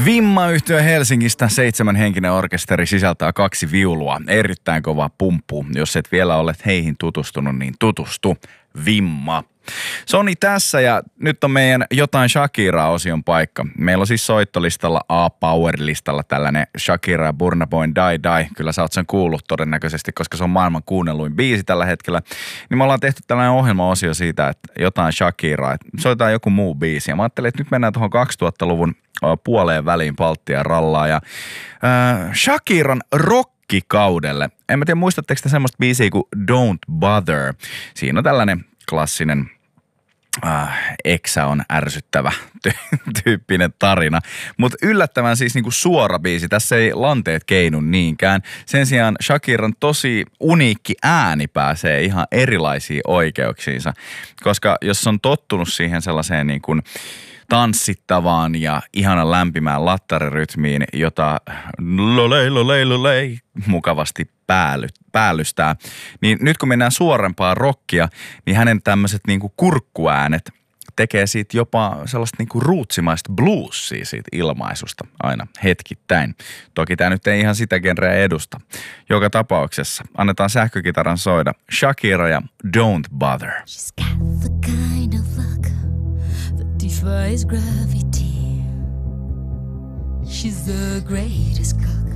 Vimma-yhtye Helsingistä 7-henkinen orkesteri sisältää 2 viulua. Erittäin kova pumppu. Jos et vielä ole heihin tutustunut, niin tutustu. Vimma. Soni tässä ja nyt on meidän jotain Shakiraa-osion paikka. Meillä on siis soittolistalla A-Power-listalla tällainen Shakira ja Burna Boyn Die Die. Kyllä sä oot sen kuullut todennäköisesti, koska se on maailman kuunnelluin biisi tällä hetkellä. Niin me ollaan tehty tällainen ohjelma-osio siitä, että jotain Shakiraa, että soitetaan joku muu biisi. Ja mä ajattelin, että nyt mennään tuohon 2000-luvun puoleen väliin Baltia rallaa ja Shakiran rockikaudelle. En mä tiedä, muistatteko te semmoista biisiä kuin Don't Bother? Siinä on tällainen klassinen eksä on ärsyttävä tyyppinen tarina. Mutta yllättävän siis niinku suora biisi. Tässä ei lanteet keinu niinkään. Sen sijaan Shakiran tosi uniikki ääni pääsee ihan erilaisiin oikeuksiinsa. Koska jos on tottunut siihen sellaiseen niin kuin tanssittavaan ja ihanan lämpimään lattarirytmiin, jota lolei mukavasti päällystää. Niin nyt kun mennään suorempaa rockia, niin hänen tämmöiset niinku kurkkuäänet tekee siitä jopa sellaista niinku rootsimaista bluesia siitä ilmaisusta aina hetkittäin. Toki tämä nyt ei ihan sitä genreä edusta. Joka tapauksessa annetaan sähkökitaran soida. Shakira ja Don't Bother. She's got the kind of luck that defies gravity. She's the greatest cook